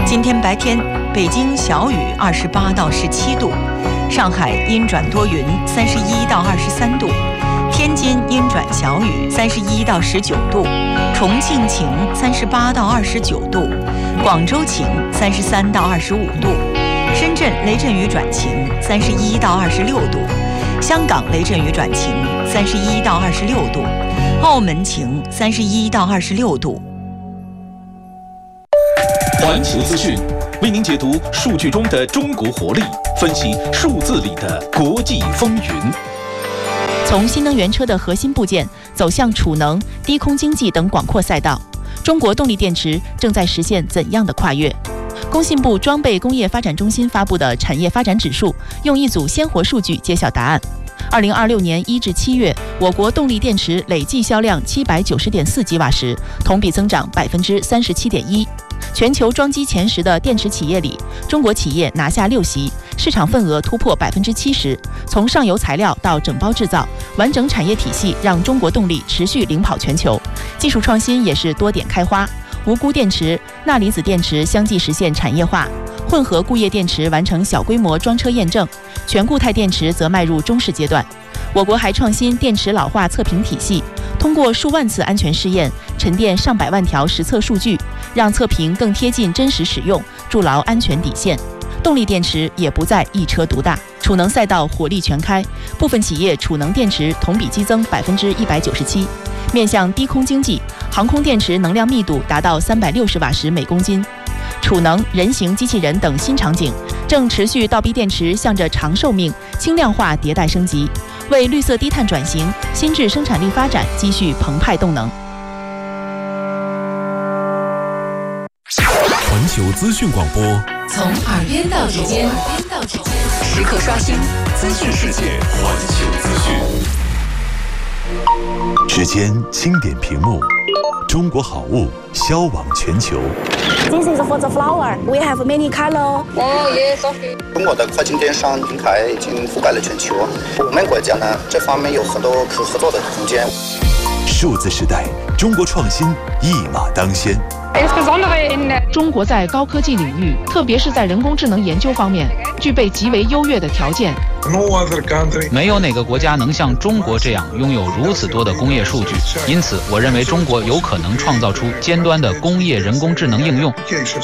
今天白天，北京小雨28到17度，上海阴转多云31到23度，天津阴转小雨31到19度，重庆晴38到29度，广州晴33到25度，深圳雷阵雨转晴31到26度，香港雷阵雨转晴31到26度，澳门晴31到26度。 环球资讯为您解读数据中的中国活力，分析数字里的国际风云。 从新能源车的核心部件走向储能、低空经济等广阔赛道，中国动力电池正在实现怎样的跨越？工信部装备工业发展中心发布的产业发展指数，用一组鲜活数据揭晓答案。2026年1至7月，我国动力电池累计销量790.4吉瓦时，同比增长37.1%。全球装机前10的电池企业里，中国企业拿下6席，市场份额突破70%。从上游材料到整包制造，完整产业体系让中国动力持续领跑全球。技术创新也是多点开花，无钴电池、钠离子电池相继实现产业化，混合钴液电池完成小规模装车验证，全固态电池则迈入中试阶段。我国还创新电池老化测评体系，通过数万次安全试验，沉淀上百万条实测数据，让测评更贴近真实使用，筑牢安全底线。动力电池也不再一车独大，储能赛道火力全开，部分企业储能电池同比激增197%。面向低空经济，航空电池能量密度达到360瓦时每公斤。储能、人形机器人等新场景正持续倒逼电池向着长寿命、轻量化迭代升级，为绿色低碳转型、新质生产力发展积蓄澎湃动能。 环球资讯广播， 从耳边到指尖，时刻刷新资讯世界。 环球资讯。 时间轻点屏幕，中国好物销往全球。 This is for the flower. We have many color. Oh yes, okay. 中国的跨境电商平台已经覆盖了全球，我们国家呢这方面有很多可合作的空间。 数字时代，中国创新一马当先。 中国在高科技领域，特别是在人工智能研究方面，具备极为优越的条件。 没有哪个国家能像中国这样拥有如此多的工业数据，因此我认为中国有可能创造出尖端的工业人工智能应用。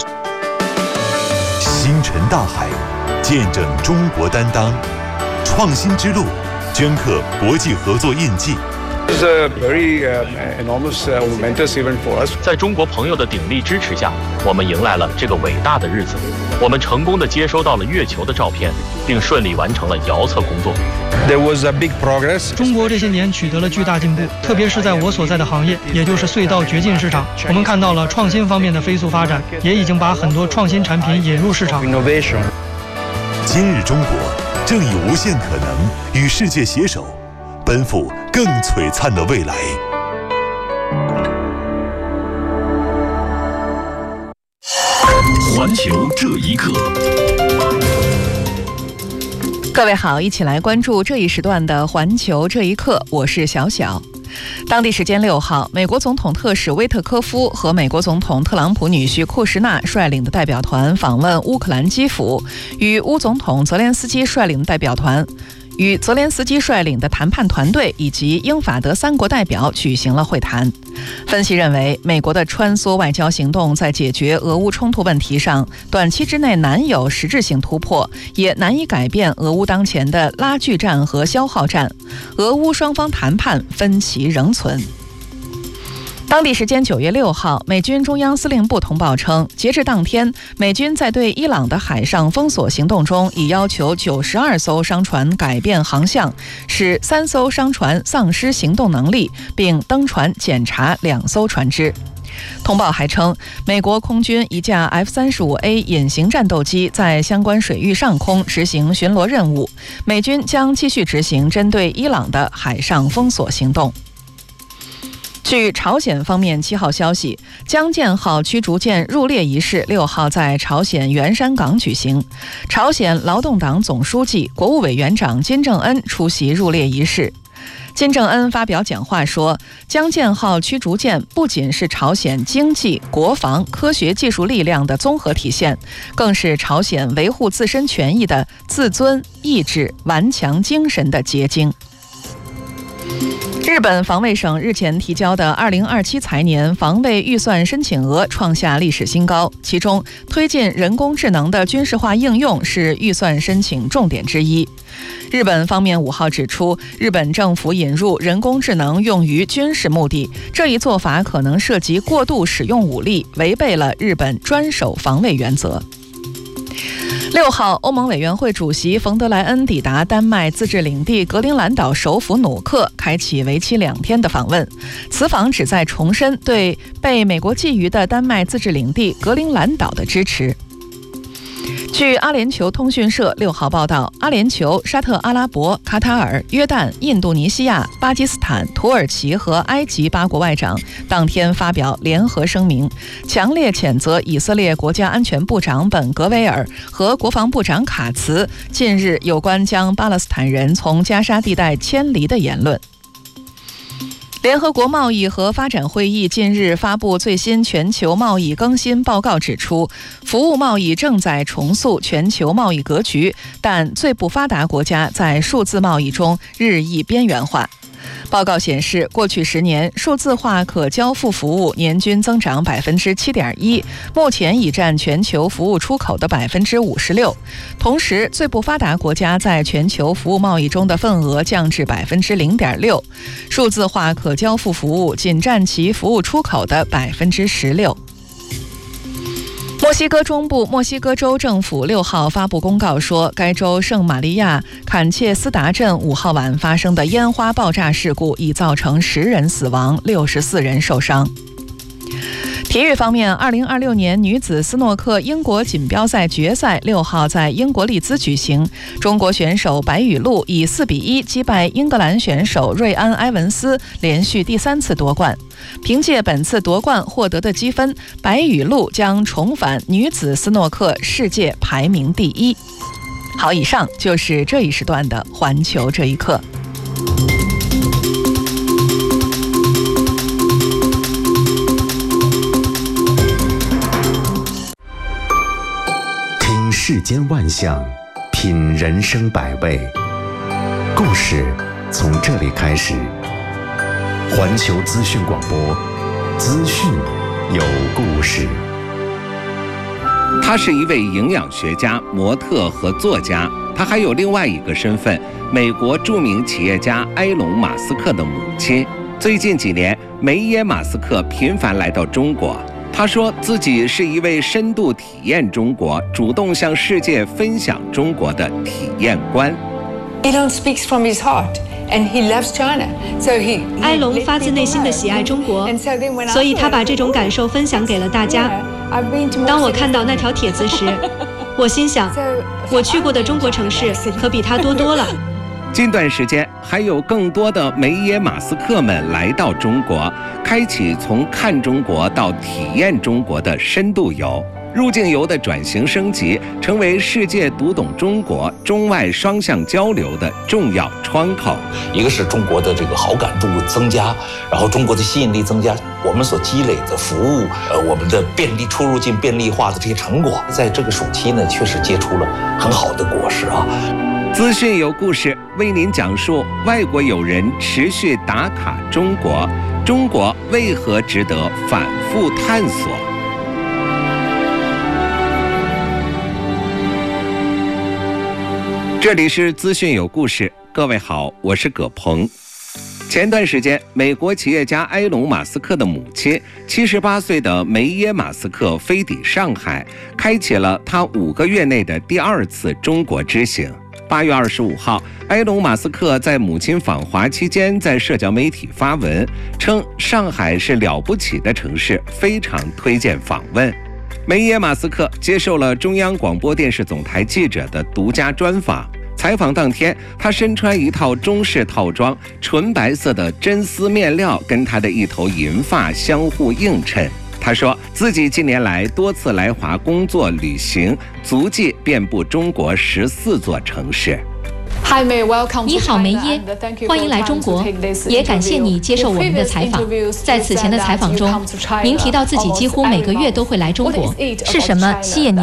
星辰大海，见证中国担当，创新之路，镌刻国际合作印记。 This is a very enormous momentous event for us. 在中国朋友的鼎力支持下，我们迎来了这个伟大的日子。我们成功地接收到了月球的照片，并顺利完成了遥测工作。 There was a big progress. 中国这些年取得了巨大进步，特别是在我所在的行业，也就是隧道掘进市场，我们看到了创新方面的飞速发展，也已经把很多创新产品引入市场。 Innovation. 今日中国正以无限可能与世界携手，奔赴更璀璨的未来。 环球这一刻， 各位好，一起来关注这一时段的环球这一刻，我是小小。当地时间6号，美国总统特使威特科夫和美国总统特朗普女婿库什纳率领的代表团访问乌克兰基辅，与乌总统泽连斯基率领的代表团与泽连斯基率领的谈判团队以及英法德3国代表举行了会谈。分析认为，美国的穿梭外交行动在解决俄乌冲突问题上，短期之内难有实质性突破，也难以改变俄乌当前的拉锯战和消耗战。俄乌双方谈判分歧仍存。当地时间9月6号，美军中央司令部通报称，截至当天，美军在对伊朗的海上封锁行动中，已要求92艘商船改变航向，使3艘商船丧失行动能力，并登船检查2艘船只。通报还称，美国空军一架 F-35A 隐形战斗机在相关水域上空执行巡逻任务，美军将继续执行针对伊朗的海上封锁行动。据朝鲜方面7号消息，江建号驱逐舰入列仪式6号在朝鲜元山港举行，朝鲜劳动党总书记、国务委员长金正恩出席入列仪式。 金正恩发表讲话说，江舰号驱逐舰不仅是朝鲜经济、国防、科学技术力量的综合体现，更是朝鲜维护自身权益的自尊、意志、顽强精神的结晶。日本防卫省日前提交的2027财年防卫预算申请额创下历史新高，其中推进人工智能的军事化应用是预算申请重点之一。日本方面5号指出，日本政府引入人工智能用于军事目的，这一做法可能涉及过度使用武力，违背了日本专守防卫原则。6号，欧盟委员会主席冯德莱恩抵达丹麦自治领地格陵兰岛首府努克，开启为期2天的访问。此访旨在重申对被美国觊觎的丹麦自治领地格陵兰岛的支持。据阿联酋通讯社6号报道，阿联酋、沙特阿拉伯、卡塔尔、约旦、印度尼西亚、巴基斯坦、土耳其和埃及8国外长当天发表联合声明，强烈谴责以色列国家安全部长本格维尔和国防部长卡茨近日有关将巴勒斯坦人从加沙地带迁离的言论。联合国贸易和发展会议近日发布最新全球贸易更新报告，指出服务贸易正在重塑全球贸易格局，但最不发达国家在数字贸易中日益边缘化。报告显示，过去10年，数字化可交付服务年均增长7.1%，目前已占全球服务出口的56%。同时，最不发达国家在全球服务贸易中的份额降至0.6%，数字化可交付服务仅占其服务出口的16%。墨西哥中部墨西哥州政府6号发布公告说，该州圣玛利亚坎切斯达镇5号晚发生的烟花爆炸事故已造成10人死亡，64人受伤。体育方面，2026年女子斯诺克英国锦标赛决赛6号在英国利兹举行，中国选手白雨露以4-1击败英格兰选手瑞安·埃文斯，连续第3次夺冠。凭借本次夺冠获得的积分，白雨露将重返女子斯诺克世界排名第1。好，以上就是这一时段的环球这一刻。 听世间万象，品人生百味，故事从这里开始。环球资讯广播，资讯有故事。 他是一位营养学家、模特和作家，他还有另外一个身份，美国著名企业家埃隆·马斯克的母亲。最近几年，梅耶·马斯克频繁来到中国。他说自己是一位深度体验中国、主动向世界分享中国的体验官。 Elon speaks from his heart, and he loves China. So he. 埃隆发自内心的喜爱中国，所以他把这种感受分享给了大家。当我看到那条帖子时，我心想，我去过的中国城市可比他多多了。 近段时间，还有更多的梅耶马斯克们来到中国，开启从看中国到体验中国的深度游。入境游的转型升级，成为世界读懂中国、中外双向交流的重要窗口。 一个是中国的这个好感度增加，然后中国的吸引力增加，我们所积累的服务，我们的便利出入境便利化的这些成果，在这个暑期呢，确实结出了很好的果实啊。 资讯有故事，为您讲述外国友人持续打卡中国，中国为何值得反复探索？这里是资讯有故事，各位好，我是葛鹏。前段时间，美国企业家埃隆·马斯克的母亲78岁的梅耶·马斯克飞抵上海，开启了他5个月内的第2次中国之行。8月25号，埃隆·马斯克在母亲访华期间，在社交媒体发文称，上海是了不起的城市，非常推荐访问。梅耶·马斯克接受了中央广播电视总台记者的独家专访。采访当天，他身穿一套中式套装，纯白色的真丝面料跟他的一头银发相互映衬。他说自己近年来多次来华工作旅行，足迹遍布中国14座城市。 你好，梅耶，欢迎来中国，也感谢你接受我们的采访。在此前的采访中，您提到自己几乎每个月都会来中国，是什么吸引您